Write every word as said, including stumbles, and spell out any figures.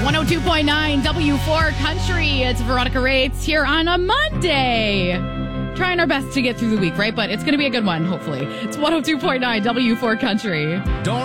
one oh two point nine W four Country. It's Veronica Rates here on a Monday. Trying our best to get through the week, right? But it's going to be a good one, hopefully. It's one oh two point nine W four Country. Don't